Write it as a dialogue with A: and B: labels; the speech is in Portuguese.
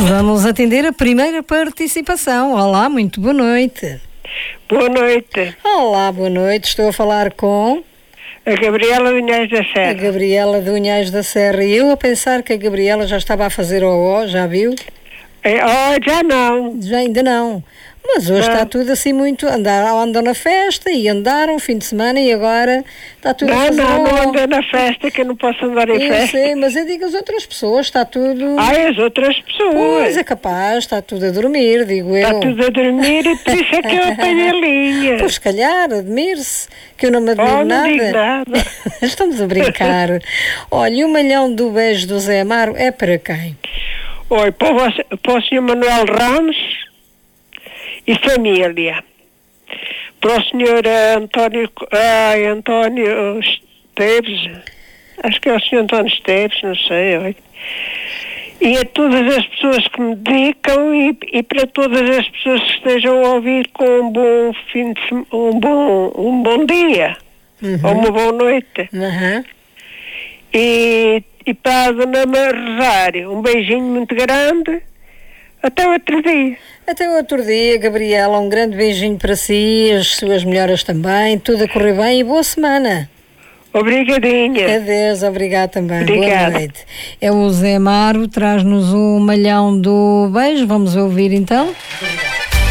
A: Vamos atender a primeira participação. Olá, muito boa noite.
B: Boa noite.
A: Olá, boa noite. Estou a falar com
B: A Gabriela de Unhais da
A: a
B: Serra.
A: Gabriela de Unhais da Serra. E eu a pensar que a Gabriela já estava a fazer o já viu?
B: Já não.
A: Já ainda não. Mas hoje
B: Não.
A: está tudo assim muito... Andam na festa e andaram fim de semana e agora está tudo a fazer
B: Não
A: o
B: ando na festa, que eu não posso andar em
A: Eu
B: festa.
A: sei, mas eu digo as outras pessoas, está tudo...
B: As outras pessoas.
A: Pois, é capaz, está tudo a dormir, digo eu.
B: Está tudo a dormir e por isso é que eu apanho a linha.
A: Pois, se calhar, admire-se, que eu não me admiro
B: Não
A: nada.
B: digo nada.
A: Estamos a brincar. Olha, e o malhão do beijo do Zé Amaro é para quem?
B: Oi, para o Sr. Manuel Ramos e família. Para o Sr. António Esteves, acho que é o Sr. António Esteves, não sei, olha. E a todas as pessoas que me dedicam e para todas as pessoas que estejam a ouvir com um bom fim de semana, um bom dia, ou uma boa noite.
A: Uhum.
B: E para a Dona Rosário, um beijinho muito grande. Até outro dia.
A: Até outro dia, Gabriela, um grande beijinho para si, as suas melhoras também, tudo a correr bem e boa semana.
B: Obrigadinha.
A: Adeus, obrigado também.
B: Obrigada.
A: Boa noite. É o Zé Amaro, traz-nos o malhão do beijo, vamos ouvir então.